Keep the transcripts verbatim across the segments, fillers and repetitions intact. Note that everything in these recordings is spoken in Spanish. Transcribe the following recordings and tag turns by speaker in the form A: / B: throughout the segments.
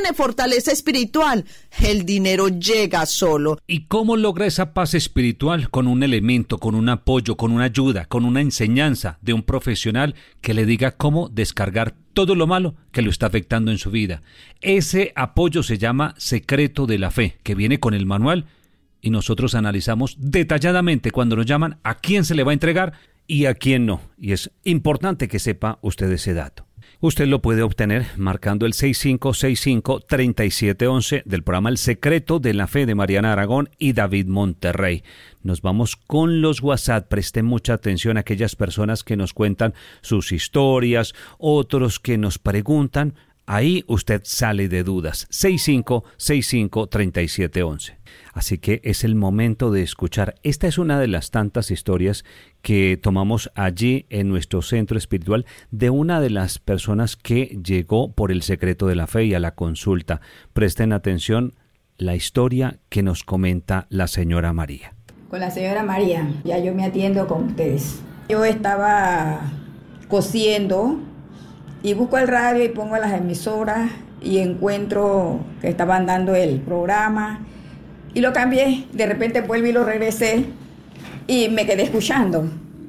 A: tiene fortaleza espiritual, el dinero llega solo.
B: ¿Y cómo logra esa paz espiritual? Con un elemento, con un apoyo, con una ayuda, con una enseñanza de un profesional que le diga cómo descargar todo lo malo que lo está afectando en su vida. Ese apoyo se llama Secreto de la Fe, que viene con el manual, y nosotros analizamos detalladamente cuando nos llaman a quién se le va a entregar y a quién no. Y es importante que sepa usted ese dato. Usted lo puede obtener marcando el seis cinco seis cinco, tres siete uno uno del programa El Secreto de la Fe de Mariana Aragón y David Monterrey. Nos vamos con los WhatsApp. Presten mucha atención a aquellas personas que nos cuentan sus historias, otros que nos preguntan. Ahí usted sale de dudas. seis cinco seis cinco, tres siete uno uno. Así que es el momento de escuchar. Esta es una de las tantas historias que tomamos allí en nuestro centro espiritual de una de las personas que llegó por el Secreto de la Fe y a la consulta. Presten atención la historia que nos comenta la señora María.
C: Con la señora María, ya yo me atiendo con ustedes. Yo estaba cosiendo y busco el radio y pongo las emisoras y encuentro que estaban dando el programa y lo cambié. De repente vuelvo y lo regresé y me quedé escuchando.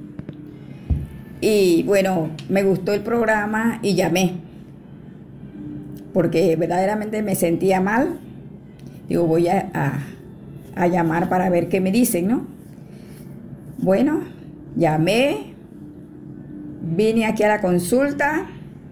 C: Y bueno, me gustó el programa y llamé, porque verdaderamente me sentía mal. Digo, voy a, a, a llamar para ver qué me dicen, ¿no? Bueno, llamé, vine aquí a la consulta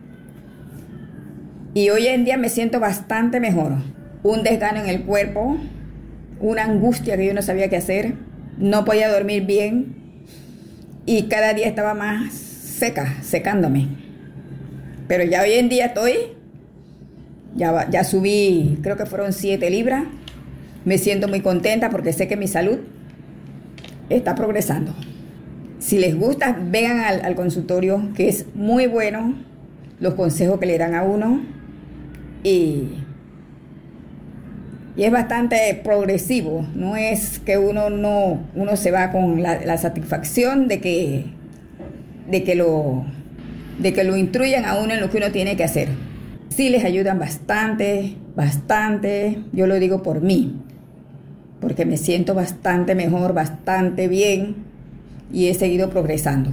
C: y hoy en día me siento bastante mejor. Un desgano en el cuerpo, una angustia que yo no sabía qué hacer, no podía dormir bien y cada día estaba más seca, secándome. Pero ya hoy en día estoy, ya, ya subí, creo que fueron siete libras, me siento muy contenta porque sé que mi salud está progresando. Si les gusta, vengan al, al consultorio, que es muy bueno, los consejos que le dan a uno y... Y es bastante progresivo, no es que uno no uno se va con la, la satisfacción de que, de, que lo, de que lo instruyan a uno en lo que uno tiene que hacer. Sí les ayudan bastante, bastante, yo lo digo por mí, porque me siento bastante mejor, bastante bien y he seguido progresando.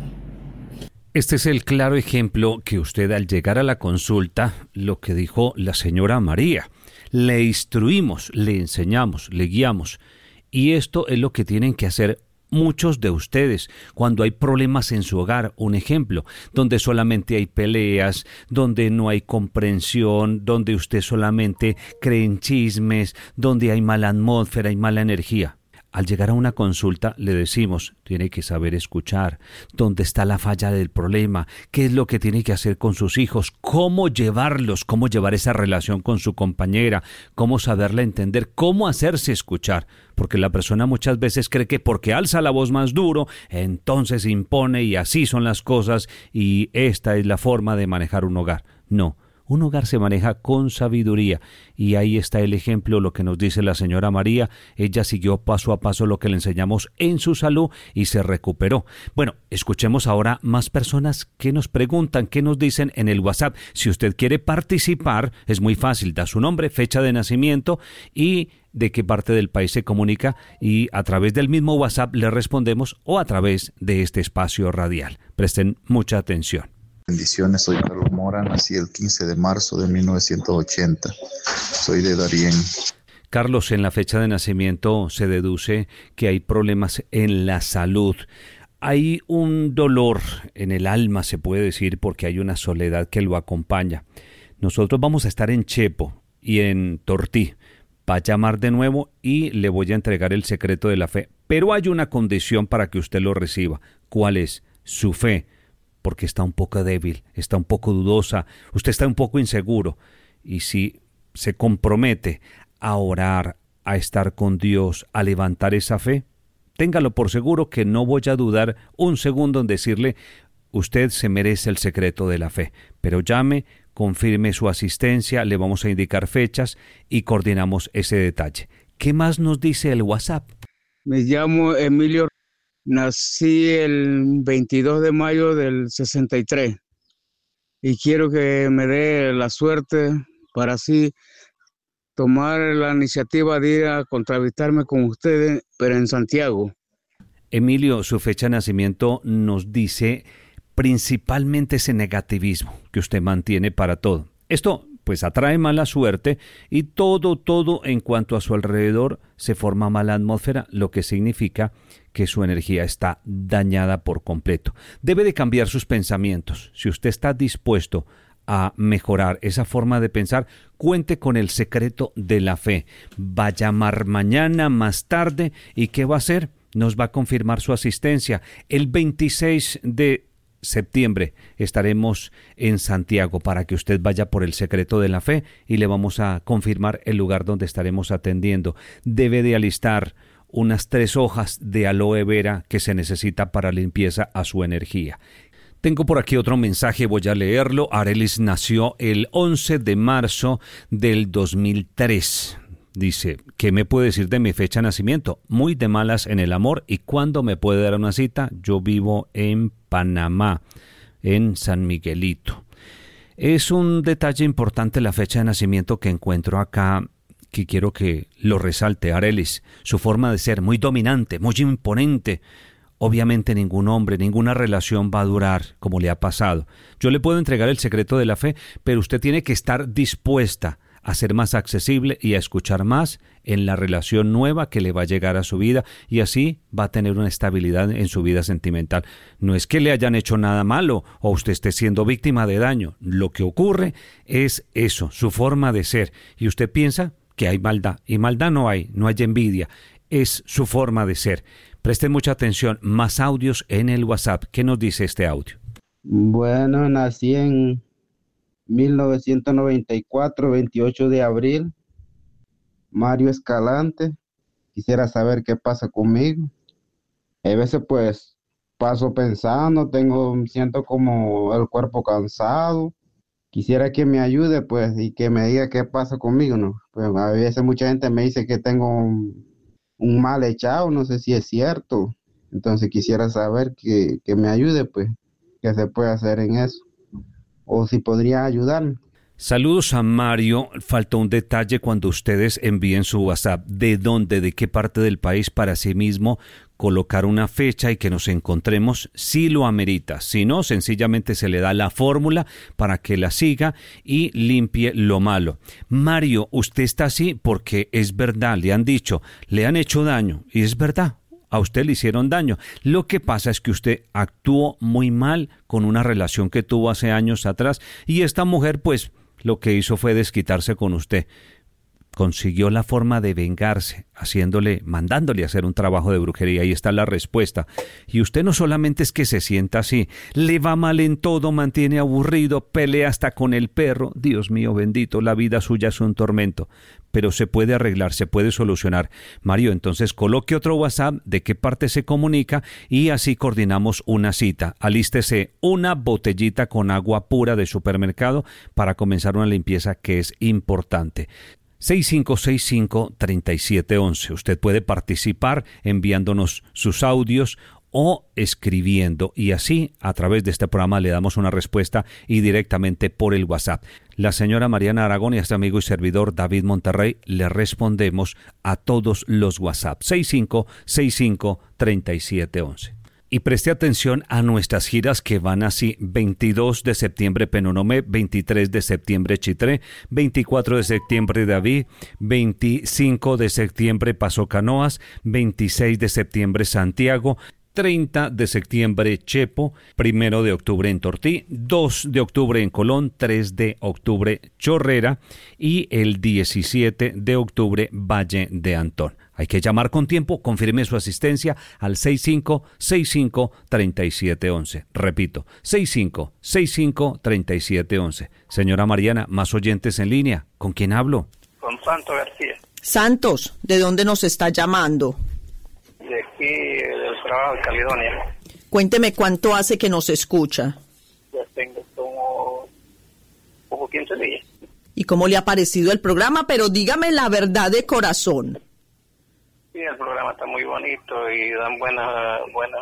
B: Este es el claro ejemplo que usted al llegar a la consulta, lo que dijo la señora María. Le instruimos, le enseñamos, le guiamos. Y esto es lo que tienen que hacer muchos de ustedes cuando hay problemas en su hogar. Un ejemplo, donde solamente hay peleas, donde no hay comprensión, donde usted solamente cree en chismes, donde hay mala atmósfera y mala energía. Al llegar a una consulta le decimos, tiene que saber escuchar, dónde está la falla del problema, qué es lo que tiene que hacer con sus hijos, cómo llevarlos, cómo llevar esa relación con su compañera, cómo saberla entender, cómo hacerse escuchar. Porque la persona muchas veces cree que porque alza la voz más duro, entonces impone y así son las cosas y esta es la forma de manejar un hogar. No. Un hogar se maneja con sabiduría y ahí está el ejemplo, lo que nos dice la señora María. Ella siguió paso a paso lo que le enseñamos en su salud y se recuperó. Bueno, escuchemos ahora más personas que nos preguntan, que nos dicen en el WhatsApp. Si usted quiere participar, es muy fácil, da su nombre, fecha de nacimiento y de qué parte del país se comunica y a través del mismo WhatsApp le respondemos o a través de este espacio radial. Presten mucha atención.
D: Bendiciones, soy Carlos Mora, nací el quince de marzo de mil novecientos ochenta, soy de Darién.
B: Carlos, en la fecha de nacimiento se deduce que hay problemas en la salud. Hay un dolor en el alma, se puede decir, porque hay una soledad que lo acompaña. Nosotros vamos a estar en Chepo y en Tortí. Va a llamar de nuevo y le voy a entregar el secreto de la fe. Pero hay una condición para que usted lo reciba. ¿Cuál es? Su fe. Porque está un poco débil, está un poco dudosa, usted está un poco inseguro. Y si se compromete a orar, a estar con Dios, a levantar esa fe, téngalo por seguro que no voy a dudar un segundo en decirle, usted se merece el secreto de la fe. Pero llame, confirme su asistencia, le vamos a indicar fechas y coordinamos ese detalle. ¿Qué más nos dice el WhatsApp?
E: Me llamo Emilio. Nací el veintidós de mayo del sesenta y tres y quiero que me dé la suerte para así tomar la iniciativa de ir a contravistarme con ustedes, pero en Santiago.
B: Emilio, su fecha de nacimiento nos dice principalmente ese negativismo que usted mantiene para todo. Esto pues atrae mala suerte y todo, todo en cuanto a su alrededor se forma mala atmósfera, lo que significa que su energía está dañada por completo. Debe de cambiar sus pensamientos. Si usted está dispuesto a mejorar esa forma de pensar, cuente con el secreto de la fe. Va a llamar mañana más tarde y ¿qué va a hacer? Nos va a confirmar su asistencia. El veintiséis de septiembre estaremos en Santiago para que usted vaya por el secreto de la fe y le vamos a confirmar el lugar donde estaremos atendiendo. Debe de alistar unas tres hojas de aloe vera que se necesita para limpieza a su energía. Tengo por aquí otro mensaje, voy a leerlo. Arelis nació el once de marzo del dos mil tres. Dice, ¿qué me puede decir de mi fecha de nacimiento? Muy de malas en el amor. ¿Y cuándo me puede dar una cita? Yo vivo en Panamá, en San Miguelito. Es un detalle importante la fecha de nacimiento que encuentro acá, que quiero que lo resalte, Arelis. Su forma de ser, muy dominante, muy imponente. Obviamente ningún hombre, ninguna relación va a durar como le ha pasado. Yo le puedo entregar el secreto de la fe, pero usted tiene que estar dispuesta a ser más accesible y a escuchar más en la relación nueva que le va a llegar a su vida y así va a tener una estabilidad en su vida sentimental. No es que le hayan hecho nada malo o usted esté siendo víctima de daño. Lo que ocurre es eso, su forma de ser. Y usted piensa que hay maldad. Y maldad no hay, no hay envidia. Es su forma de ser. Presten mucha atención. Más audios en el WhatsApp. ¿Qué nos dice este audio?
F: Bueno, nací en mil novecientos noventa y cuatro, veintiocho de abril, Mario Escalante. Quisiera saber qué pasa conmigo. A veces pues paso pensando, tengo, siento como el cuerpo cansado. Quisiera que me ayude pues y que me diga qué pasa conmigo, ¿no? Pues a veces mucha gente me dice que tengo un, un mal echado, no sé si es cierto. Entonces quisiera saber que, que me ayude pues, qué se puede hacer en eso. O si podría ayudarme.
B: Saludos a Mario. Faltó un detalle cuando ustedes envíen su WhatsApp. ¿De dónde, de qué parte del país? Para sí mismo colocar una fecha y que nos encontremos si lo amerita. Si no, sencillamente se le da la fórmula para que la siga y limpie lo malo. Mario, usted está así porque es verdad, le han dicho, le han hecho daño y es verdad. A usted le hicieron daño. Lo que pasa es que usted actuó muy mal con una relación que tuvo hace años atrás y esta mujer pues lo que hizo fue desquitarse con usted. Consiguió la forma de vengarse, haciéndole, mandándole a hacer un trabajo de brujería. Ahí está la respuesta. Y usted no solamente es que se sienta así, le va mal en todo, mantiene aburrido, pelea hasta con el perro. Dios mío bendito, la vida suya es un tormento. Pero se puede arreglar, se puede solucionar. Mario, entonces coloque otro WhatsApp de qué parte se comunica y así coordinamos una cita. Alístese una botellita con agua pura de supermercado para comenzar una limpieza que es importante. seis cinco seis cinco, tres siete uno uno. Usted puede participar enviándonos sus audios o escribiendo y así a través de este programa le damos una respuesta y directamente por el WhatsApp. La señora Mariana Aragón y este amigo y servidor David Monterrey le respondemos a todos los WhatsApp. seis cinco seis cinco, tres siete uno uno. Y preste atención a nuestras giras que van así: veintidós de septiembre Penonomé, veintitrés de septiembre Chitré, veinticuatro de septiembre David, veinticinco de septiembre Paso Canoas, veintiséis de septiembre Santiago, treinta de septiembre Chepo, primero de octubre en Tortí, dos de octubre en Colón, tres de octubre Chorrera y el diecisiete de octubre Valle de Antón. Hay que llamar con tiempo, confirme su asistencia al seis cinco seis cinco, tres siete uno uno. Repito, seis cinco seis cinco, tres siete uno uno. Señora Mariana, más oyentes en línea. ¿Con quién hablo?
G: Con Santos García.
A: Santos, ¿de dónde nos está llamando?
G: De aquí, del trabajo de Caledonia.
A: Cuénteme cuánto hace que nos escucha.
G: Ya tengo como, como quince días.
A: ¿Y cómo le ha parecido el programa? Pero dígame la verdad de corazón.
G: Sí, el programa está muy bonito y dan buenas buenas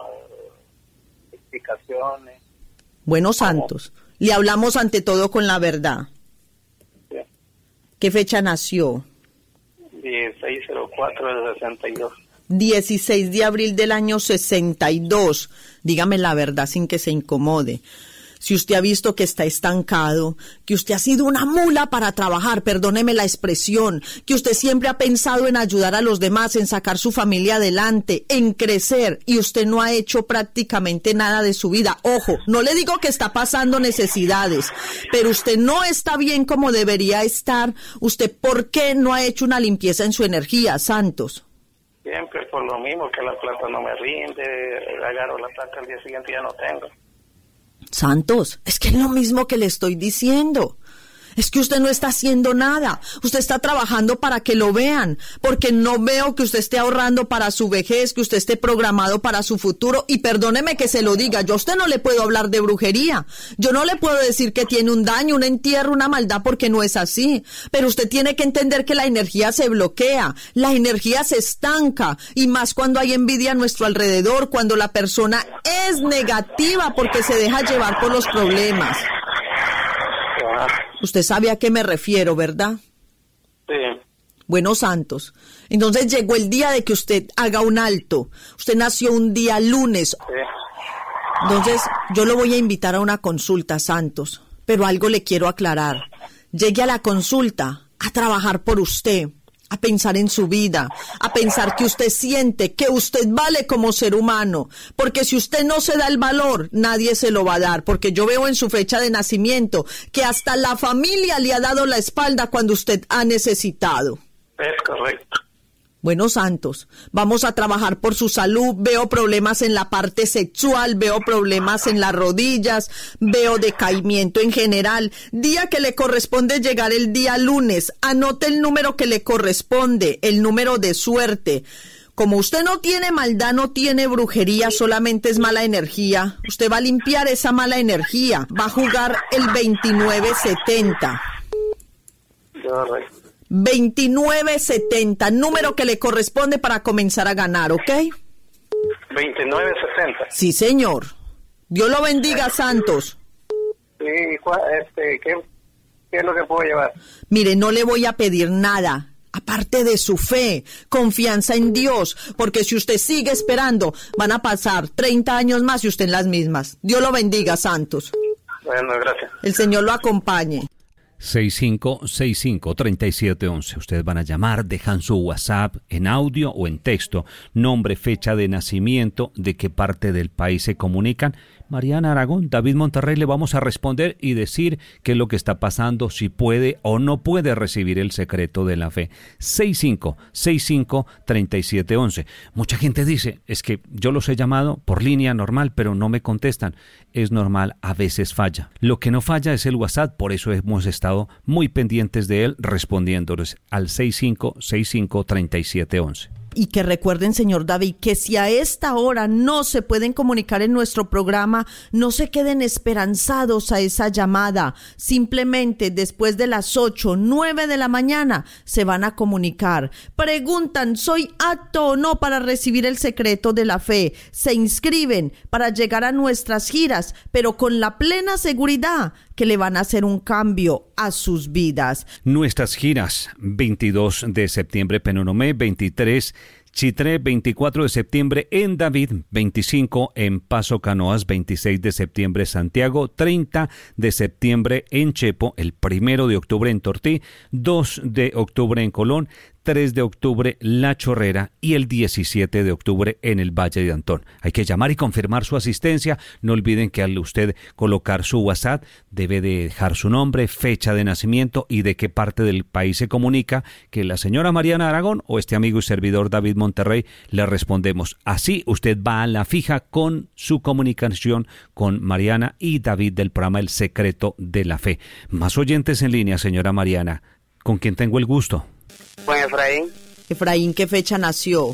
G: explicaciones.
A: Bueno, Santos, le hablamos ante todo con la verdad.
G: Sí.
A: ¿Qué fecha nació?
G: dieciséis cero cuatro del sesenta y dos.
A: dieciséis de abril del año sesenta y dos. Dígame la verdad sin que se incomode. Si usted ha visto que está estancado, que usted ha sido una mula para trabajar, perdóneme la expresión, que usted siempre ha pensado en ayudar a los demás, en sacar su familia adelante, en crecer, y usted no ha hecho prácticamente nada de su vida. Ojo, no le digo que está pasando necesidades, pero usted no está bien como debería estar. ¿Usted por qué no ha hecho una limpieza en su energía, Santos?
G: Siempre por lo mismo, que la plata no me rinde, agarro la plata al día siguiente y ya no tengo.
A: Santos, es que es lo mismo que le estoy diciendo. Es que usted no está haciendo nada. Usted está trabajando para que lo vean, porque no veo que usted esté ahorrando para su vejez, que usted esté programado para su futuro. Y perdóneme que se lo diga, yo a usted no le puedo hablar de brujería. Yo no le puedo decir que tiene un daño, un entierro, una maldad, porque no es así. Pero usted tiene que entender que la energía se bloquea, la energía se estanca, y más cuando hay envidia a nuestro alrededor, cuando la persona es negativa porque se deja llevar por los problemas. Usted sabe a qué me refiero, ¿verdad?
G: Sí.
A: Bueno, Santos, entonces llegó el día de que usted haga un alto. Usted nació un día lunes.
G: Sí.
A: Entonces, yo lo voy a invitar a una consulta, Santos, pero algo le quiero aclarar. Llegue a la consulta a trabajar por usted, a pensar en su vida, a pensar que usted siente que usted vale como ser humano, porque si usted no se da el valor, nadie se lo va a dar, porque yo veo en su fecha de nacimiento que hasta la familia le ha dado la espalda cuando usted ha necesitado.
G: Es correcto.
A: Bueno, Santos, vamos a trabajar por su salud. Veo problemas en la parte sexual, veo problemas en las rodillas, veo decaimiento en general. Día que le corresponde llegar el día lunes. Anote el número que le corresponde, el número de suerte. Como usted no tiene maldad, no tiene brujería, solamente es mala energía, usted va a limpiar esa mala energía. Va a jugar el veintinueve setenta.
G: Correcto.
A: veintinueve setenta, número que le corresponde para comenzar a ganar, ¿ok?
G: veintinueve setenta.
A: Sí, señor. Dios lo bendiga, Santos.
G: ¿Y este, qué, qué es lo que puedo llevar?
A: Mire, no le voy a pedir nada, aparte de su fe, confianza en Dios, porque si usted sigue esperando, van a pasar treinta años más y usted en las mismas. Dios lo bendiga, Santos.
G: Bueno, gracias.
A: El Señor lo acompañe.
B: seis cinco seis cinco, tres siete uno uno. Ustedes van a llamar, dejan su WhatsApp en audio o en texto, nombre, fecha de nacimiento, de qué parte del país se comunican. Mariana Aragón, David Monterrey, le vamos a responder y decir qué es lo que está pasando, si puede o no puede recibir el secreto de la fe. seis cinco seis cinco, tres siete uno uno. Mucha gente dice, es que yo los he llamado por línea normal, pero no me contestan. Es normal, a veces falla. Lo que no falla es el WhatsApp, por eso hemos estado muy pendientes de él, respondiéndoles al seis cinco seis cinco, tres siete uno uno.
A: Y que recuerden, señor David, que si a esta hora no se pueden comunicar en nuestro programa, no se queden esperanzados a esa llamada. Simplemente después de las ocho, nueve de la mañana se van a comunicar. Preguntan, ¿soy apto o no para recibir el secreto de la fe? Se inscriben para llegar a nuestras giras, pero con la plena seguridad que le van a hacer un cambio a sus vidas.
B: Nuestras giras, veintidós de septiembre Penonomé, veintitrés Chitré, veinticuatro de septiembre en David, veinticinco en Paso Canoas, veintiséis de septiembre Santiago, treinta de septiembre en Chepo, el primero de octubre en Tortí, dos de octubre en Colón, tres de octubre La Chorrera y el diecisiete de octubre en el Valle de Antón. Hay que llamar y confirmar su asistencia. No olviden que al usted colocar su WhatsApp debe de dejar su nombre, fecha de nacimiento y de qué parte del país se comunica, que la señora Mariana Aragón o este amigo y servidor David Monterrey le respondemos. Así usted va a la fija con su comunicación con Mariana y David del programa El Secreto de la Fe. Más oyentes en línea, señora Mariana. ¿Con quién tengo el gusto?
H: Con Efraín.
A: Efraín, ¿qué fecha nació?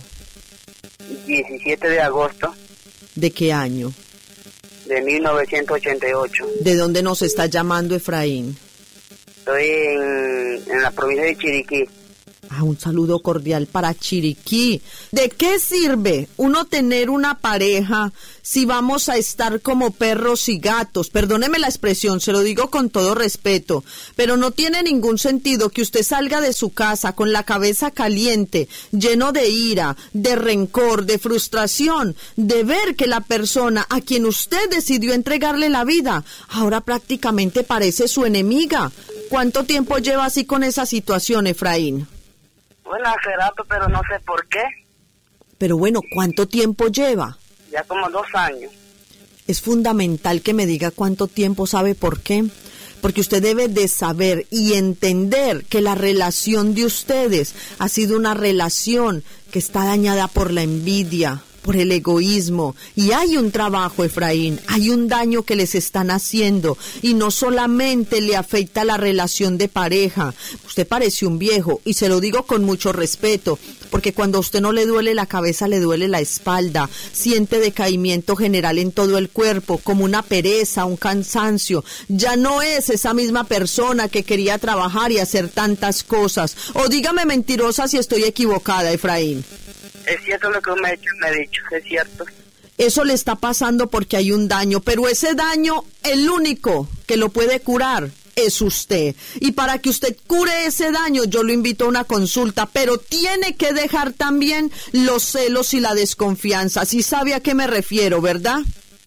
H: diecisiete de agosto.
A: ¿De qué año?
H: De mil novecientos ochenta y ocho.
A: ¿De dónde nos está llamando Efraín?
H: Estoy en, en la provincia de Chiriquí.
A: Ah, un saludo cordial para Chiriquí. ¿De qué sirve uno tener una pareja si vamos a estar como perros y gatos? Perdóneme la expresión, se lo digo con todo respeto, pero no tiene ningún sentido que usted salga de su casa con la cabeza caliente, lleno de ira, de rencor, de frustración, de ver que la persona a quien usted decidió entregarle la vida ahora prácticamente parece su enemiga. ¿Cuánto tiempo lleva así con esa situación, Efraín?
H: Bueno, hace rato, pero no sé por qué.
A: Pero bueno, ¿cuánto tiempo lleva?
H: Ya como dos años.
A: Es fundamental que me diga cuánto tiempo, ¿sabe por qué? Porque usted debe de saber y entender que la relación de ustedes ha sido una relación que está dañada por la envidia, por el egoísmo, y hay un trabajo, Efraín, hay un daño que les están haciendo, y no solamente le afecta la relación de pareja. Usted parece un viejo, y se lo digo con mucho respeto, porque cuando a usted no le duele la cabeza, le duele la espalda, siente decaimiento general en todo el cuerpo, como una pereza, un cansancio. Ya no es esa misma persona que quería trabajar y hacer tantas cosas. O dígame mentirosa si estoy equivocada, Efraín.
H: Es cierto lo que me ha dicho, me ha dicho, es cierto.
A: Eso le está pasando porque hay un daño, pero ese daño, el único que lo puede curar es usted. Y para que usted cure ese daño, yo lo invito a una consulta, pero tiene que dejar también los celos y la desconfianza. ¿Sí sabe a qué me refiero, verdad?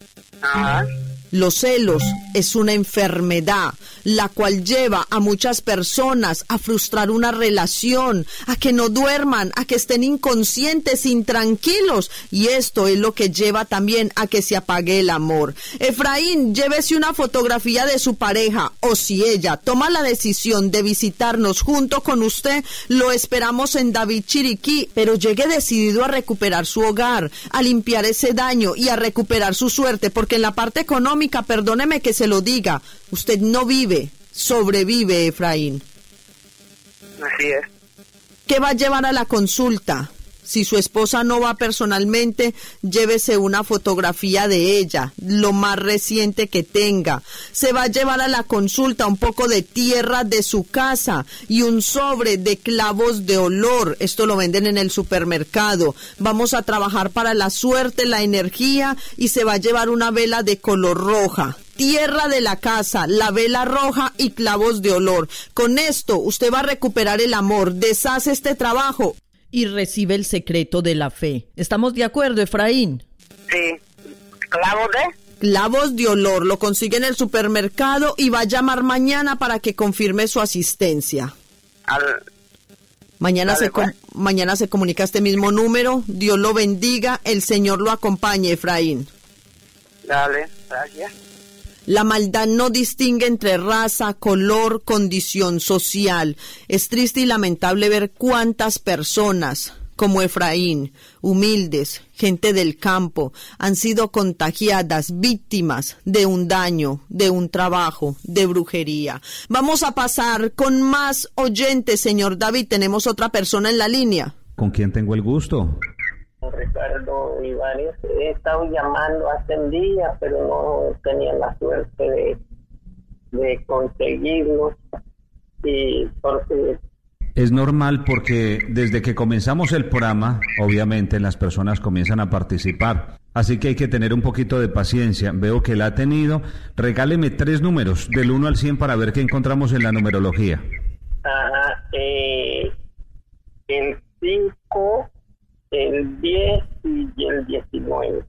H: Ajá.
A: Los celos es una enfermedad, la cual lleva a muchas personas a frustrar una relación, a que no duerman, a que estén inconscientes, intranquilos, y esto es lo que lleva también a que se apague el amor. Efraín, llévese una fotografía de su pareja, o si ella toma la decisión de visitarnos junto con usted, lo esperamos en David Chiriquí, pero llegue decidido a recuperar su hogar, a limpiar ese daño y a recuperar su suerte, porque en la parte económica, perdóneme que se lo diga, usted no vive, sobrevive, Efraín.
H: Así es.
A: ¿Qué va a llevar a la consulta? Si su esposa no va personalmente, llévese una fotografía de ella, lo más reciente que tenga. Se va a llevar a la consulta un poco de tierra de su casa y un sobre de clavos de olor. Esto lo venden en el supermercado. Vamos a trabajar para la suerte, la energía, y se va a llevar una vela de color roja. Tierra de la casa, la vela roja y clavos de olor. Con esto usted va a recuperar el amor, deshace este trabajo y recibe el secreto de la fe. ¿Estamos de acuerdo, Efraín?
H: Sí. ¿Clavos de?
A: Clavos de olor. Lo consigue en el supermercado y va a llamar mañana para que confirme su asistencia.
H: Al...
A: Mañana,
H: Dale,
A: se com-
H: pues.
A: mañana se comunica este mismo número. Dios lo bendiga. El Señor lo acompañe, Efraín.
H: Dale, gracias.
A: La maldad no distingue entre raza, color, condición social. Es triste y lamentable ver cuántas personas, como Efraín, humildes, gente del campo, han sido contagiadas, víctimas de un daño, de un trabajo, de brujería. Vamos a pasar con más oyentes, señor David. Tenemos otra persona en la línea.
B: ¿Con quién tengo el gusto?
G: Ricardo Ibares, he estado llamando hace un día, pero no tenía la suerte de, de conseguirlos. Y porque
B: Es normal porque desde que comenzamos el programa, obviamente las personas comienzan a participar. Así que hay que tener un poquito de paciencia. Veo que la ha tenido. Regáleme tres números del uno al cien para ver qué encontramos en la numerología.
G: ajá, eh, el cinco, el diez y el diecinueve.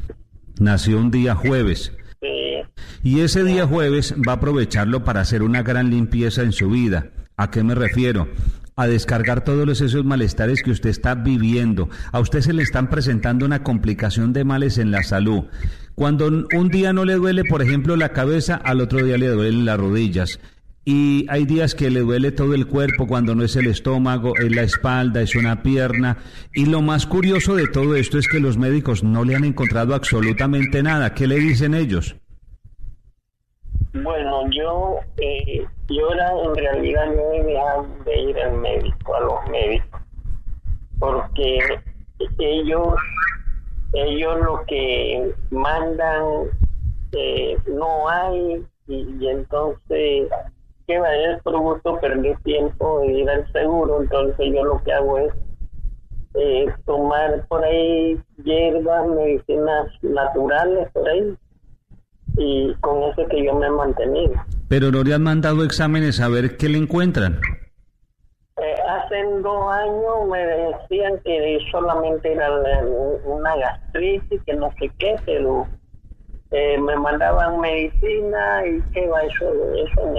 B: Nació un día jueves.
G: Eh,
B: Y ese día jueves va a aprovecharlo para hacer una gran limpieza en su vida. ¿A qué me refiero? A descargar todos esos malestares que usted está viviendo. A usted se le están presentando una complicación de males en la salud. Cuando un día no le duele, por ejemplo, la cabeza, al otro día le duelen las rodillas. Y hay días que le duele todo el cuerpo, cuando no es el estómago, es la espalda, es una pierna. Y lo más curioso de todo esto es que los médicos no le han encontrado absolutamente nada. ¿Qué le dicen ellos?
G: bueno, yo, eh, yo era, en realidad no he dejado de ir al médico, a los médicos, porque ellos, ellos lo que mandan eh, no hay, y, y entonces que va, es por gusto perder tiempo e ir al seguro, entonces yo lo que hago es eh, tomar por ahí hierbas, medicinas naturales por ahí, y con eso que yo me he mantenido.
B: Pero no le han mandado exámenes a ver qué le encuentran.
G: Eh, hace dos años me decían que solamente era la, una gastritis, que no sé qué, pero eh, me mandaban medicina y que va, eso, eso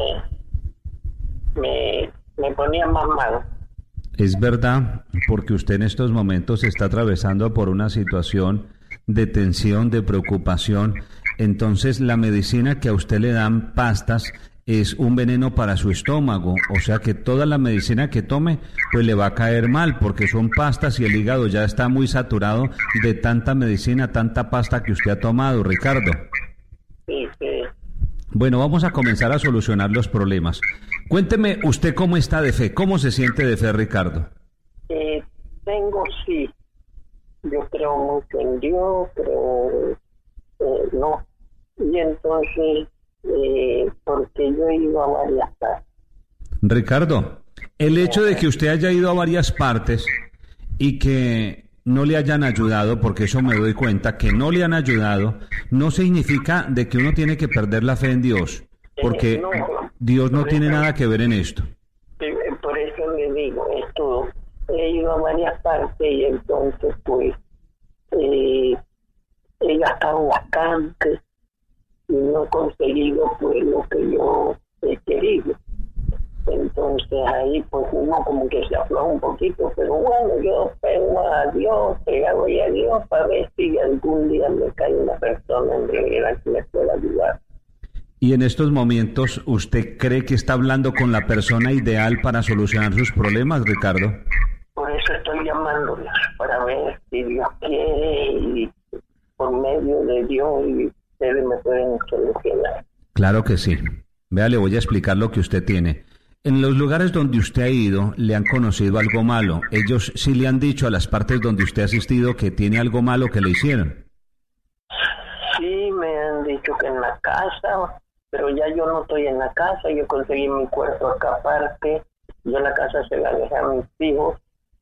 G: me, me, me ponía más mal.
B: Es verdad, porque usted en estos momentos está atravesando por una situación de tensión, de preocupación. Entonces la medicina que a usted le dan, pastas, es un veneno para su estómago, o sea que toda la medicina que tome pues le va a caer mal, porque son pastas y el hígado ya está muy saturado de tanta medicina, tanta pasta que usted ha tomado, Ricardo.
G: Sí, sí.
B: Bueno, vamos a comenzar a solucionar los problemas. Cuénteme usted cómo está de fe, cómo se siente de fe, Ricardo.
G: Eh, tengo, sí, yo creo mucho en Dios, pero eh, no, y entonces... Eh, porque yo he ido a varias partes.
B: Ricardo, el hecho de que usted haya ido a varias partes y que no le hayan ayudado, porque eso me doy cuenta, que no le han ayudado, no significa de que uno tiene que perder la fe en Dios, porque
G: eh, no,
B: Dios no tiene
G: eso,
B: nada que ver en esto.
G: Por eso le digo, esto, he ido a varias partes y entonces pues eh, he gastado bastante y no he conseguido pues lo que yo he querido. Entonces ahí pues uno como que se afloja un poquito, pero bueno, yo pego a Dios, pego a Dios para ver si algún día me cae una persona en realidad que me pueda ayudar.
B: Y en estos momentos, ¿usted cree que está hablando con la persona ideal para solucionar sus problemas, Ricardo?
G: Por eso estoy llamándoles, para ver si Dios quiere y por medio de Dios y ustedes me pueden solucionar.
B: Claro que sí. Vea, le voy a explicar lo que usted tiene. En los lugares donde usted ha ido, le han conocido algo malo. Ellos sí le han dicho a las partes donde usted ha asistido que tiene algo malo que le hicieron.
G: Sí, me han dicho que en la casa, pero ya yo no estoy en la casa, yo conseguí mi cuarto acá aparte, yo la casa se la dejé a mis hijos,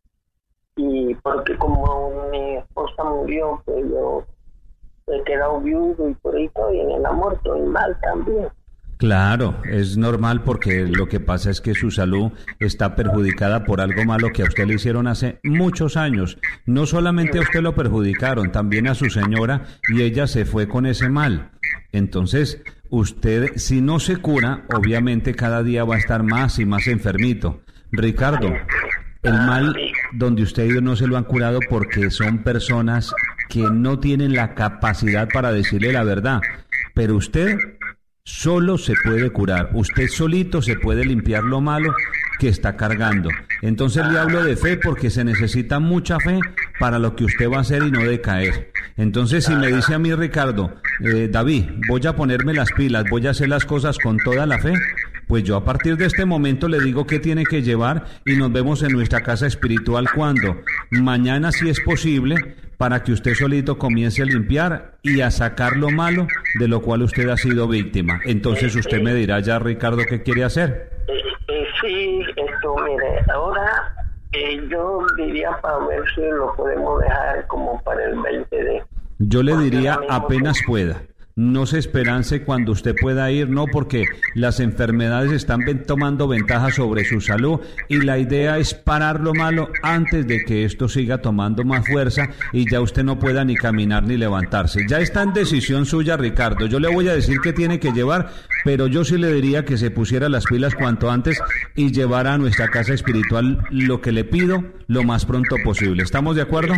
G: y porque como mi esposa murió, pues yo he quedado viudo y por ahí estoy en el amor, estoy mal también.
B: Claro, es normal porque lo que pasa es que su salud está perjudicada por algo malo que a usted le hicieron hace muchos años. No solamente a usted lo perjudicaron, también a su señora, y ella se fue con ese mal. Entonces, usted, si no se cura, obviamente cada día va a estar más y más enfermito. Ricardo, el mal donde usted ha ido no se lo han curado porque son personas que no tienen la capacidad para decirle la verdad, pero usted solo se puede curar, usted solito se puede limpiar lo malo que está cargando. Entonces le hablo de fe porque se necesita mucha fe para lo que usted va a hacer y no decaer. Entonces si me dice a mí, Ricardo, eh, David, voy a ponerme las pilas, voy a hacer las cosas con toda la fe, pues yo a partir de este momento le digo qué tiene que llevar y nos vemos en nuestra casa espiritual cuando mañana, si es posible, para que usted solito comience a limpiar y a sacar lo malo de lo cual usted ha sido víctima. Entonces usted me dirá ya, Ricardo, ¿qué quiere hacer?
G: Eh, eh, sí, esto, mire, ahora eh, yo diría para ver si lo podemos dejar como para el veinte de...
B: Yo le diría apenas pueda. No se esperance cuando usted pueda ir, no, porque las enfermedades están ven- tomando ventaja sobre su salud y la idea es parar lo malo antes de que esto siga tomando más fuerza y ya usted no pueda ni caminar ni levantarse. Ya está en decisión suya, Ricardo. Yo le voy a decir qué tiene que llevar, pero yo sí le diría que se pusiera las pilas cuanto antes y llevara a nuestra casa espiritual lo que le pido lo más pronto posible. ¿Estamos de acuerdo?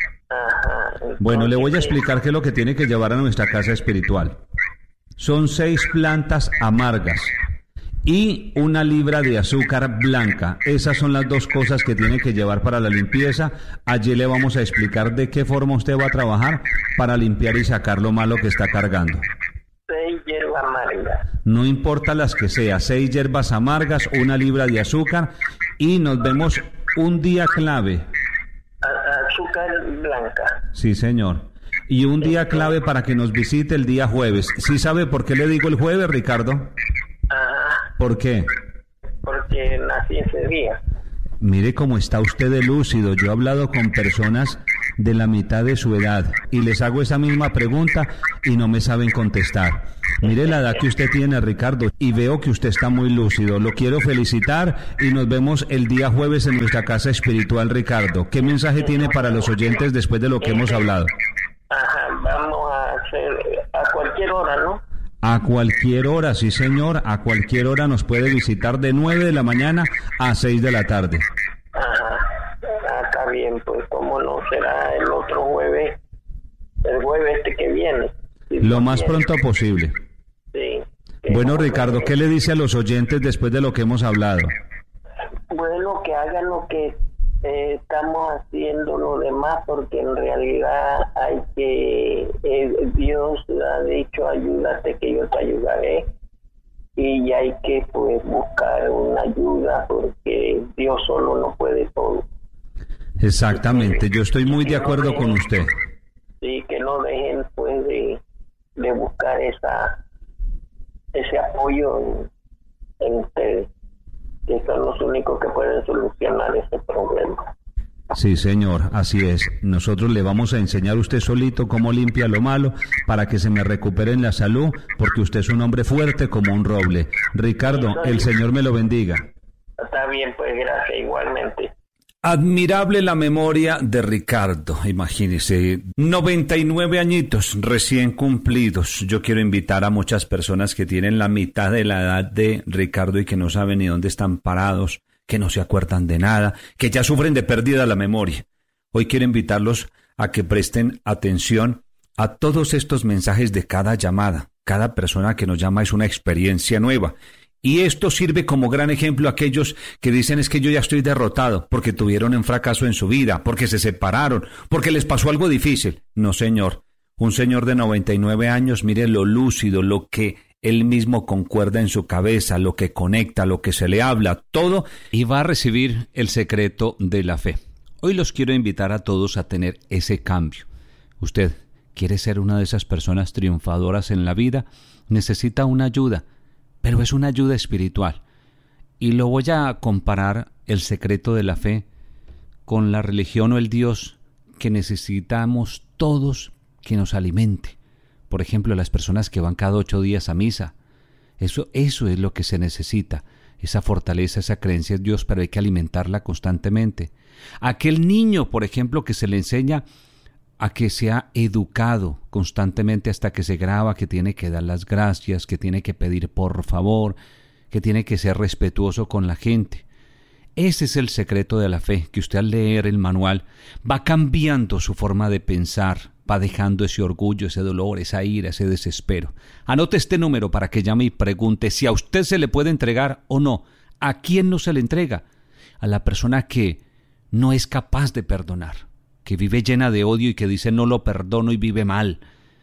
G: Ajá, entonces,
B: Bueno, le voy a explicar qué es lo que tiene que llevar a nuestra casa espiritual. Son seis plantas amargas y una libra de azúcar blanca. Esas son las dos cosas que tiene que llevar para la limpieza. Allí le vamos a explicar de qué forma usted va a trabajar para limpiar y sacar lo malo que está cargando.
G: seis hierbas amargas.
B: No importa las que sea, seis hierbas amargas, una libra de azúcar y nos vemos un día clave.
G: A- azúcar blanca.
B: Sí, señor. Y un día clave para que nos visite el día jueves. ¿Sí sabe por qué le digo el jueves, Ricardo?
G: Ajá.
B: ¿Por qué?
G: Porque nací ese día.
B: Mire cómo está usted de lúcido. Yo he hablado con personas de la mitad de su edad y les hago esa misma pregunta y no me saben contestar. Mire la edad que usted tiene, Ricardo, y veo que usted está muy lúcido. Lo quiero felicitar y nos vemos el día jueves en nuestra casa espiritual, Ricardo. ¿Qué mensaje tiene para los oyentes después de lo que hemos hablado?
G: Ajá, vamos a hacer a cualquier hora, ¿no?
B: A cualquier hora, sí señor, a cualquier hora nos puede visitar de nueve de la mañana a seis de la tarde.
G: Ajá, ah, está bien, pues cómo no será el otro jueves, el jueves este que viene. Si
B: Lo más viene. Pronto posible.
G: Sí.
B: Bueno, Ricardo, ¿qué le dice a los oyentes después de lo que hemos hablado?
G: Bueno, que hagan lo que eh, estamos haciendo los demás, porque en realidad hay que, eh, Dios ha dicho, ayúdate que yo te ayudaré, y hay que pues buscar una ayuda, porque Dios solo no puede todo.
B: Exactamente, yo estoy muy de acuerdo con usted.
G: Sí, que no dejen pues de, de buscar esa ese apoyo en, en ustedes, que son los únicos que pueden solucionar ese problema.
B: Sí, señor, así es. Nosotros le vamos a enseñar a usted solito cómo limpia lo malo para que se me recupere en la salud, porque usted es un hombre fuerte como un roble. Ricardo, el Señor me lo bendiga.
G: Está bien, pues gracias, igualmente.
B: Admirable la memoria de Ricardo, imagínese, noventa y nueve añitos recién cumplidos. Yo quiero invitar a muchas personas que tienen la mitad de la edad de Ricardo y que no saben ni dónde están parados, que no se acuerdan de nada, que ya sufren de pérdida de la memoria. Hoy quiero invitarlos a que presten atención a todos estos mensajes de cada llamada. Cada persona que nos llama es una experiencia nueva. Y esto sirve como gran ejemplo a aquellos que dicen es que yo ya estoy derrotado porque tuvieron un fracaso en su vida, porque se separaron, porque les pasó algo difícil. No, señor. Un señor de noventa y nueve años, mire lo lúcido, lo que él mismo concuerda en su cabeza, lo que conecta, lo que se le habla, todo, y va a recibir el secreto de la fe. Hoy los quiero invitar a todos a tener ese cambio. Usted quiere ser una de esas personas triunfadoras en la vida, necesita una ayuda. Pero es una ayuda espiritual. Y lo voy a comparar el secreto de la fe con la religión o el Dios que necesitamos todos que nos alimente. Por ejemplo, las personas que van cada ocho días a misa. Eso, eso es lo que se necesita. Esa fortaleza, esa creencia en Dios, pero hay que alimentarla constantemente. Aquel niño, por ejemplo, que se le enseña a que sea educado constantemente hasta que se graba, que tiene que dar las gracias, que tiene que pedir por favor, que tiene que ser respetuoso con la gente. Ese es el secreto de la fe, que usted al leer el manual va cambiando su forma de pensar, va dejando ese orgullo, ese dolor, esa ira, ese desespero. Anote este número para que llame y pregunte si a usted se le puede entregar o no. ¿A quién no se le entrega? A la persona que no es capaz de perdonar, que vive llena de odio y que dice no lo perdono y vive mal.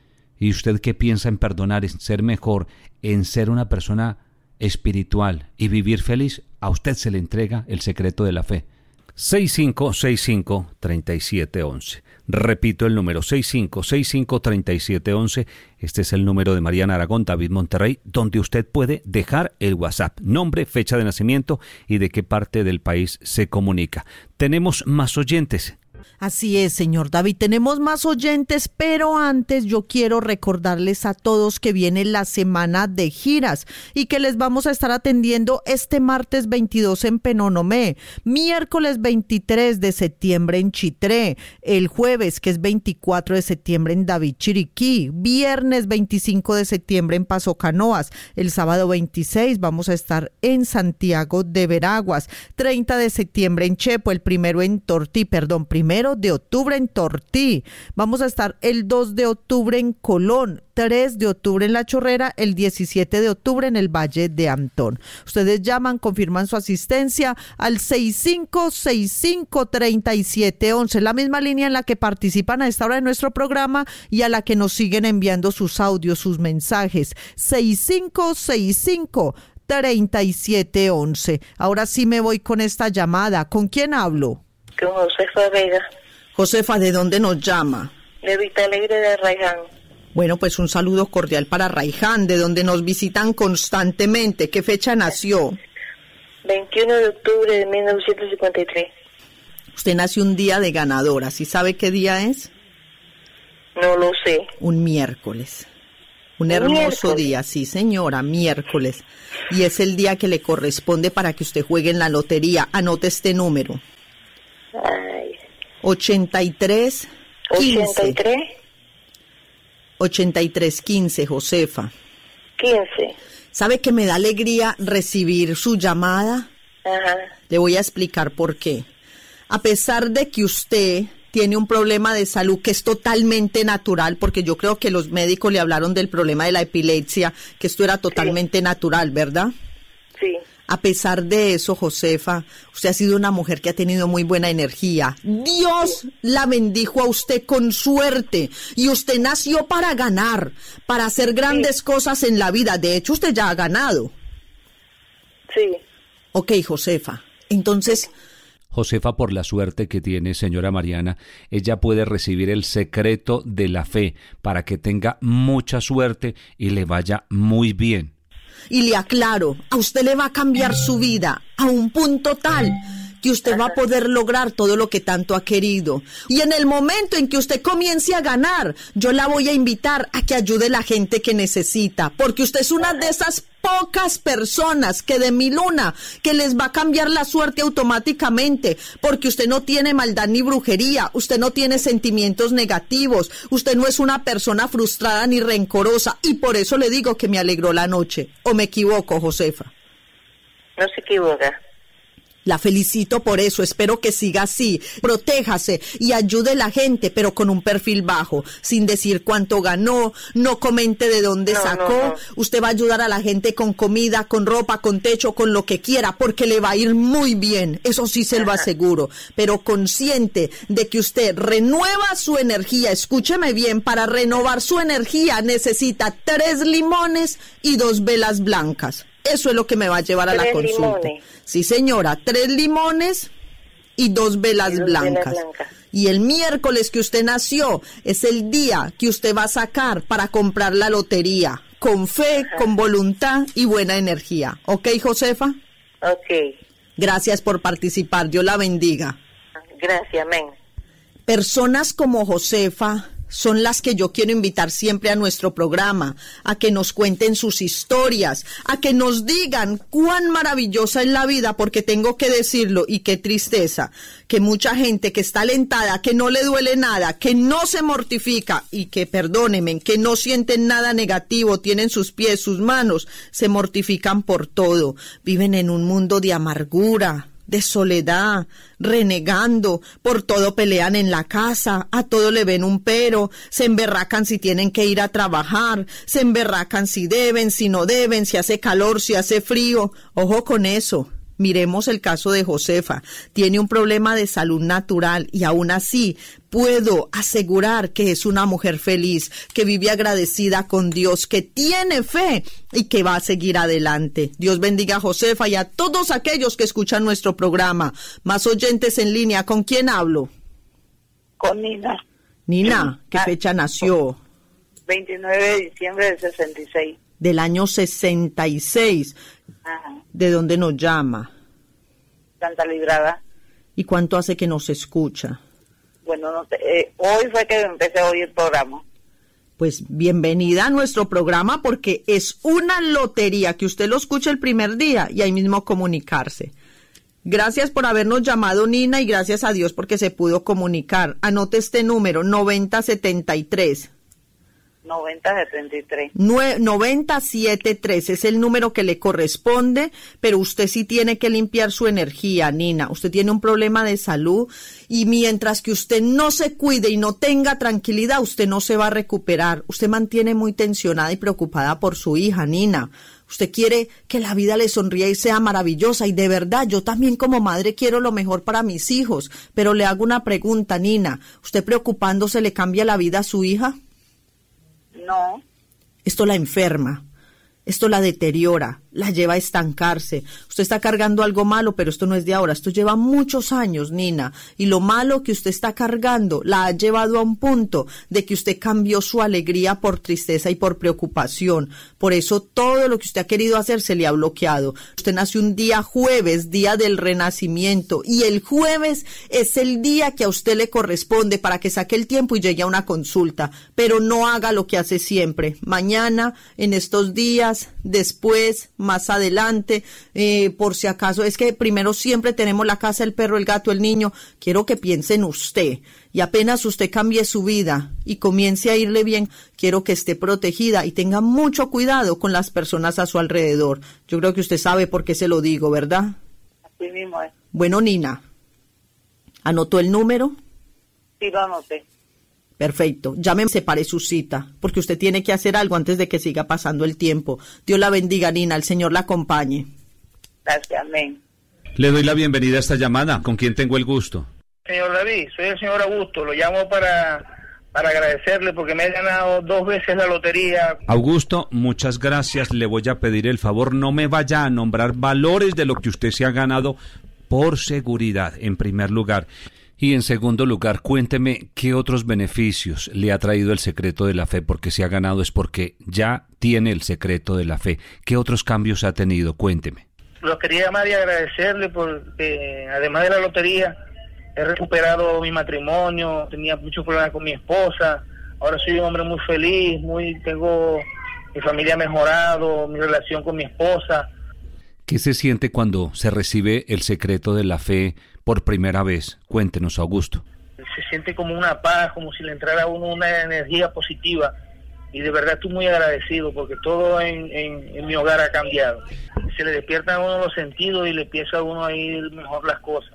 B: ¿Y usted qué piensa en perdonar, en ser mejor, en ser una persona espiritual y vivir feliz? A usted se le entrega el secreto de la fe. seis cinco seis cinco, tres siete uno uno. Repito el número seis cinco seis cinco, tres siete uno uno. Este es el número de Mariana Aragón, David Monterrey, donde usted puede dejar el WhatsApp, nombre, fecha de nacimiento y de qué parte del país se comunica. Tenemos más oyentes.
A: Así es, señor David, tenemos más oyentes, pero antes yo quiero recordarles a todos que viene la semana de giras y que les vamos a estar atendiendo este martes veintidós en Penonomé, miércoles veintitrés de septiembre en Chitré, el jueves que es veinticuatro de septiembre en David Chiriquí, viernes veinticinco de septiembre en Paso Canoas, el sábado veintiséis vamos a estar en Santiago de Veraguas, treinta de septiembre en Chepo, el primero en Tortí, perdón, primero de octubre en Tortí. Vamos a estar el dos de octubre en Colón, tres de octubre en La Chorrera, el diecisiete de octubre en el Valle de Antón. Ustedes llaman, confirman su asistencia al seis cinco seis cinco, tres siete uno uno, la misma línea en la que participan a esta hora de nuestro programa y a la que nos siguen enviando sus audios, sus mensajes. seis cinco seis cinco, tres siete uno uno. Ahora sí me voy con esta llamada. ¿Con quién hablo?
I: Con Josefa Vega.
A: Josefa, ¿de dónde nos llama?
I: De Vista Alegre de Arraiján.
A: Bueno, pues un saludo cordial para Raiján, de donde nos visitan constantemente. ¿Qué fecha nació?
I: veintiuno de octubre de mil novecientos cincuenta y tres.
A: Usted nació un día de ganadora. ¿Sí sabe qué día es?
I: No lo sé.
A: Un miércoles. Un hermoso
I: ¿Miércoles?
A: día, sí señora, miércoles. Y es el día que le corresponde para que usted juegue en la lotería. Anote este número.
I: Ay.
A: ochenta y tres quince.
I: ochenta y tres.
A: ochenta y tres quince, Josefa.
I: quince.
A: ¿Sabe que me da alegría recibir su llamada?
I: Ajá.
A: Le voy a explicar por qué. A pesar de que usted tiene un problema de salud que es totalmente natural, porque yo creo que los médicos le hablaron del problema de la epilepsia, que esto era totalmente sí. natural, ¿verdad?
I: Sí.
A: A pesar de eso, Josefa, usted ha sido una mujer que ha tenido muy buena energía. Dios sí. la bendijo a usted con suerte y usted nació para ganar, para hacer grandes sí. cosas en la vida. De hecho, usted ya ha ganado.
I: Sí.
A: Ok, Josefa. Entonces...
B: Josefa, por la suerte que tiene, señora Mariana, ella puede recibir el secreto de la fe para que tenga mucha suerte y le vaya muy bien.
A: Y le aclaro, a usted le va a cambiar su vida a un punto tal que usted va a poder lograr todo lo que tanto ha querido. Y en el momento en que usted comience a ganar, yo la voy a invitar a que ayude a la gente que necesita, porque usted es una de esas pocas personas que de mi luna, que les va a cambiar la suerte automáticamente, porque usted no tiene maldad ni brujería, usted no tiene sentimientos negativos, usted no es una persona frustrada ni rencorosa, y por eso le digo que me alegró la noche. ¿O me equivoco, Josefa?
I: No se equivoca.
A: La felicito por eso, espero que siga así. Protéjase y ayude a la gente, pero con un perfil bajo, sin decir cuánto ganó, no comente de dónde no, sacó. No, no. Usted va a ayudar a la gente con comida, con ropa, con techo, con lo que quiera, porque le va a ir muy bien, eso sí se lo aseguro. Pero consciente de que usted renueva su energía, escúcheme bien, para renovar su energía necesita tres limones y dos velas blancas. Eso es lo que me va a llevar a la consulta. Limones. Sí, señora, tres limones y dos velas y dos blancas. Velas blancas. Y el miércoles que usted nació es el día que usted va a sacar para comprar la lotería, con fe, Ajá. con voluntad y buena energía. ¿Ok, Josefa?
I: Ok.
A: Gracias por participar. Dios la bendiga.
I: Gracias, amén.
A: Personas como Josefa son las que yo quiero invitar siempre a nuestro programa, a que nos cuenten sus historias, a que nos digan cuán maravillosa es la vida, porque tengo que decirlo, y qué tristeza, que mucha gente que está alentada, que no le duele nada, que no se mortifica, y que, perdónenme, que no sienten nada negativo, tienen sus pies, sus manos, se mortifican por todo, viven en un mundo de amargura, de soledad, renegando, por todo pelean en la casa, a todo le ven un pero, se emberracan si tienen que ir a trabajar, se emberracan si deben, si no deben, si hace calor, si hace frío. Ojo con eso. Miremos el caso de Josefa. Tiene un problema de salud natural y aún así puedo asegurar que es una mujer feliz, que vive agradecida con Dios, que tiene fe y que va a seguir adelante. Dios bendiga a Josefa y a todos aquellos que escuchan nuestro programa. Más oyentes en línea. ¿Con quién hablo?
H: Con Nina.
A: Nina, ¿qué
H: ah,
A: fecha nació?
H: veintinueve de diciembre del sesenta y seis.
A: Del año sesenta y seis.
H: Ajá.
A: ¿De dónde nos llama?
H: Santa Librada.
A: ¿Y cuánto hace que nos escucha?
H: Bueno, no sé, eh, hoy fue que empecé a oír el programa.
A: Pues bienvenida a nuestro programa, porque es una lotería que usted lo escuche el primer día y ahí mismo comunicarse. Gracias por habernos llamado, Nina, y gracias a Dios porque se pudo comunicar. Anote este número, noventa setenta y tres.
H: noventa setenta y tres.
A: noventa setenta y tres es el número que le corresponde, pero usted sí tiene que limpiar su energía, Nina. Usted tiene un problema de salud y mientras que usted no se cuide y no tenga tranquilidad, usted no se va a recuperar. Usted mantiene muy tensionada y preocupada por su hija, Nina. Usted quiere que la vida le sonría y sea maravillosa, y de verdad, yo también como madre quiero lo mejor para mis hijos, pero le hago una pregunta, Nina. ¿Usted preocupándose le cambia la vida a su hija?
H: No.
A: Esto la enferma, esto la deteriora, la lleva a estancarse. Usted está cargando algo malo, pero esto no es de ahora, esto lleva muchos años, Nina, y lo malo que usted está cargando la ha llevado a un punto de que usted cambió su alegría por tristeza y por preocupación. Por eso todo lo que usted ha querido hacer se le ha bloqueado. Usted nació un día jueves, día del renacimiento, y el jueves es el día que a usted le corresponde para que saque el tiempo y llegue a una consulta, pero no haga lo que hace siempre. Mañana, en estos días, después, más adelante, eh, por si acaso, es que primero siempre tenemos la casa, el perro, el gato, el niño. Quiero que piense en usted, y apenas usted cambie su vida y comience a irle bien, quiero que esté protegida y tenga mucho cuidado con las personas a su alrededor. Yo creo que usted sabe por qué se lo digo, ¿verdad?
H: Así mismo es.
A: Bueno, Nina, ¿anotó el número?
H: Sí, lo anoté.
A: Perfecto, ya me separé su cita, porque usted tiene que hacer algo antes de que siga pasando el tiempo. Dios la bendiga, Nina, el Señor la acompañe.
H: Gracias, amén.
B: Le doy la bienvenida a esta llamada. ¿Con quién tengo el gusto?
J: Señor David, soy el señor Augusto, lo llamo para, para agradecerle porque me he ganado dos veces la lotería.
B: Augusto, muchas gracias, le voy a pedir el favor, no me vaya a nombrar valores de lo que usted se ha ganado por seguridad, en primer lugar. Y en segundo lugar, cuénteme qué otros beneficios le ha traído el secreto de la fe, porque si ha ganado es porque ya tiene el secreto de la fe. ¿Qué otros cambios ha tenido? Cuénteme.
J: Lo quería llamar y agradecerle porque además de la lotería, he recuperado mi matrimonio, tenía muchos problemas con mi esposa, ahora soy un hombre muy feliz, muy tengo mi familia ha mejorado, mi relación con mi esposa.
B: ¿Qué se siente cuando se recibe el secreto de la fe por primera vez? Cuéntenos, Augusto.
J: Se siente como una paz, como si le entrara a uno una energía positiva, y de verdad estoy muy agradecido porque todo en, en, en mi hogar ha cambiado. Se le despiertan a uno los sentidos y le empieza a uno a ir mejor las cosas.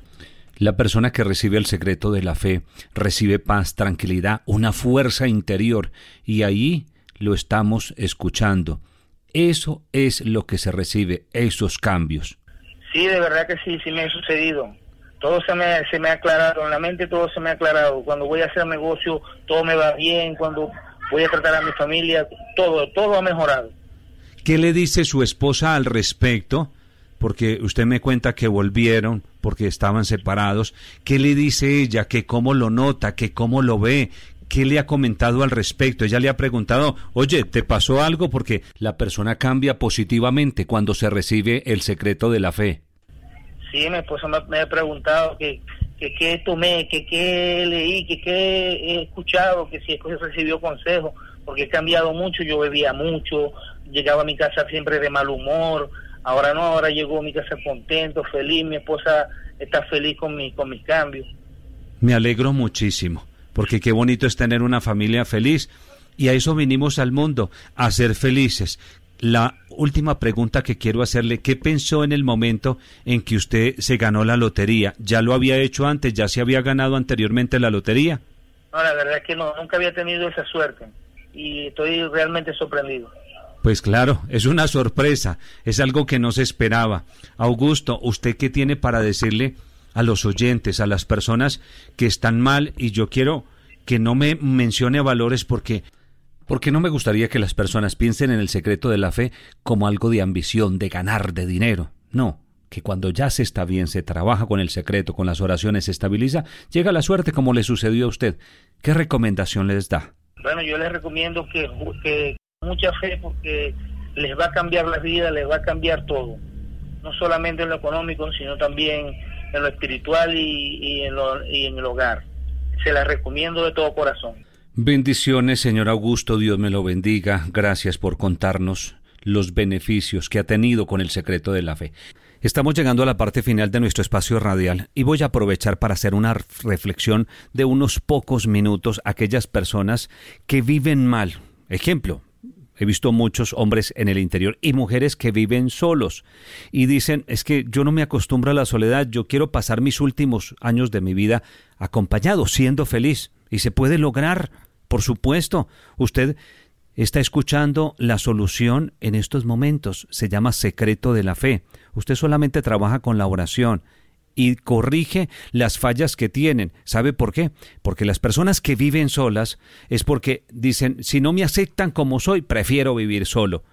B: La persona que recibe el secreto de la fe recibe paz, tranquilidad, una fuerza interior, y ahí lo estamos escuchando. Eso es lo que se recibe, esos cambios.
J: Sí, de verdad que sí, sí me ha sucedido. Todo se me, se me ha aclarado, en la mente todo se me ha aclarado. Cuando voy a hacer negocio, todo me va bien. Cuando voy a tratar a mi familia, todo, todo ha mejorado.
B: ¿Qué le dice su esposa al respecto? Porque usted me cuenta que volvieron porque estaban separados. ¿Qué le dice ella? ¿Que cómo lo nota? ¿Que cómo lo ve? ¿Qué le ha comentado al respecto? Ella le ha preguntado, oye, ¿te pasó algo? Porque la persona cambia positivamente cuando se recibe el secreto de la fe.
J: Sí, mi esposa me, me ha preguntado que qué tomé, que qué leí, que qué he escuchado, que si es que recibió consejo, porque he cambiado mucho, yo bebía mucho, llegaba a mi casa siempre de mal humor. Ahora no, ahora llego a mi casa contento, feliz, mi esposa está feliz con, mi, con mis cambios.
B: Me alegro muchísimo, porque qué bonito es tener una familia feliz, y a eso vinimos al mundo, a ser felices. La última pregunta que quiero hacerle, ¿qué pensó en el momento en que usted se ganó la lotería? ¿Ya lo había hecho antes? ¿Ya se había ganado anteriormente la lotería?
J: No, la verdad es que no, nunca había tenido esa suerte, y estoy realmente sorprendido.
B: Pues claro, es una sorpresa, es algo que no se esperaba. Augusto, ¿usted qué tiene para decirle a los oyentes, a las personas que están mal? Y yo quiero que no me mencione valores porque, porque no me gustaría que las personas piensen en el secreto de la fe como algo de ambición, de ganar, de dinero. No, que cuando ya se está bien, se trabaja con el secreto, con las oraciones, se estabiliza, llega la suerte como le sucedió a usted. ¿Qué recomendación les da?
J: Bueno, yo les recomiendo que... que... mucha fe, porque les va a cambiar la vida, les va a cambiar todo, no solamente en lo económico, sino también en lo espiritual y, y, en, lo, y en el hogar. Se las recomiendo de todo corazón.
B: Bendiciones, señor Augusto, Dios me lo bendiga. Gracias por contarnos los beneficios que ha tenido con el secreto de la fe. Estamos llegando a la parte final de nuestro espacio radial y voy a aprovechar para hacer una reflexión de unos pocos minutos a aquellas personas que viven mal. Ejemplo, he visto muchos hombres en el interior y mujeres que viven solos y dicen, es que yo no me acostumbro a la soledad, yo quiero pasar mis últimos años de mi vida acompañado, siendo feliz. Y se puede lograr, por supuesto. Usted está escuchando la solución en estos momentos, se llama secreto de la fe. Usted solamente trabaja con la oración y corrige las fallas que tienen. ¿Sabe por qué? Porque las personas que viven solas es porque dicen, si no me aceptan como soy, prefiero vivir solo.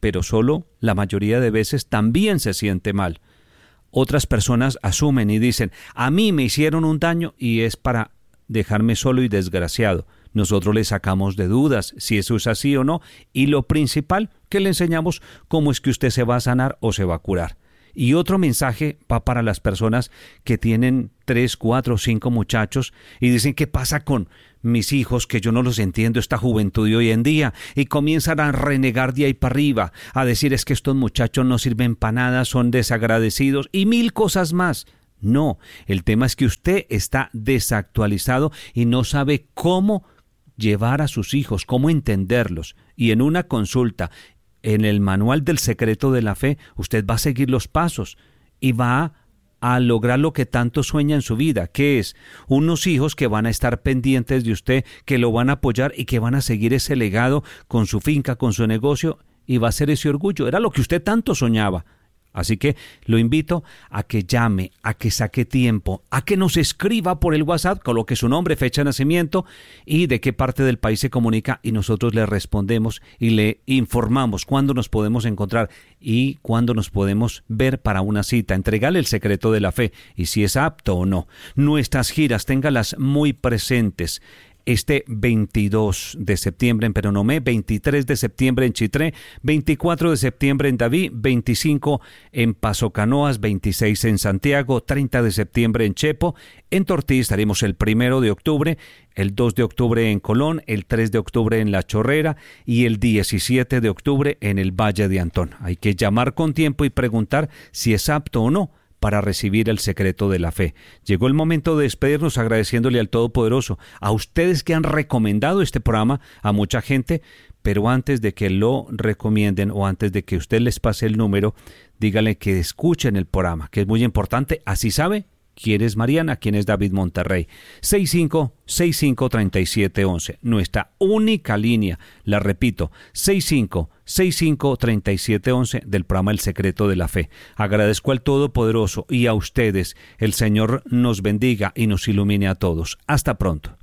B: pero solo la mayoría de veces también se siente mal. Otras personas asumen y dicen, a mí me hicieron un daño y es para dejarme solo y desgraciado. Nosotros le sacamos de dudas si eso es así o no, y lo principal que le enseñamos cómo es que usted se va a sanar o se va a curar. Y otro mensaje va para las personas que tienen tres, cuatro, cinco muchachos y dicen, ¿qué pasa con mis hijos? Que yo no los entiendo, esta juventud de hoy en día. Y comienzan a renegar de ahí para arriba, a decir es que estos muchachos no sirven para nada, son desagradecidos y mil cosas más. No, el tema es que usted está desactualizado y no sabe cómo llevar a sus hijos, cómo entenderlos. Y en una consulta, en el manual del secreto de la fe, usted va a seguir los pasos y va a lograr lo que tanto sueña en su vida, que es unos hijos que van a estar pendientes de usted, que lo van a apoyar y que van a seguir ese legado con su finca, con su negocio, y va a ser ese orgullo. Era lo que usted tanto soñaba. Así que lo invito a que llame, a que saque tiempo, a que nos escriba por el WhatsApp, coloque su nombre, fecha de nacimiento y de qué parte del país se comunica, y nosotros le respondemos y le informamos cuándo nos podemos encontrar y cuándo nos podemos ver para una cita, entregarle el secreto de la fe y si es apto o no. Nuestras giras, téngalas muy presentes. Este veintidós de septiembre en Peronomé, veintitrés de septiembre en Chitré, veinticuatro de septiembre en Daví, veinticinco en Paso Canoas, veintiséis en Santiago, treinta de septiembre en Chepo. En Tortí estaremos el primero de octubre, el dos de octubre en Colón, el tres de octubre en La Chorrera y el diecisiete de octubre en el Valle de Antón. Hay que llamar con tiempo y preguntar si es apto o no para recibir el secreto de la fe. Llegó el momento de despedirnos agradeciéndole al Todopoderoso, a ustedes que han recomendado este programa a mucha gente, pero antes de que lo recomienden o antes de que usted les pase el número, dígale que escuchen el programa, que es muy importante, así sabe quién es Mariana, quién es David Monterrey. seis cinco seis cinco, tres siete uno uno, nuestra única línea, la repito, seis cinco seis cinco, tres siete uno uno del programa El Secreto de la Fe. Agradezco al Todopoderoso y a ustedes. El Señor nos bendiga y nos ilumine a todos. Hasta pronto.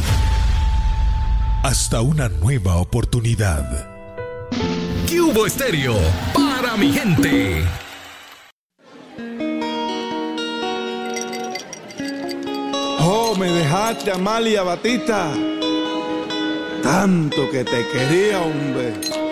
K: Hasta una nueva oportunidad.
L: ¿Qué hubo, Estéreo? Para mi gente.
M: Oh, me dejaste, Amalia Batista. Tanto que te quería, hombre.